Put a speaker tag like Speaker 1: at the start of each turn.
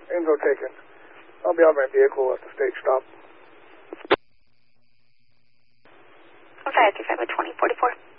Speaker 1: Info taken. I'll be on my vehicle at the stage stop.
Speaker 2: Okay, 35 by 2044.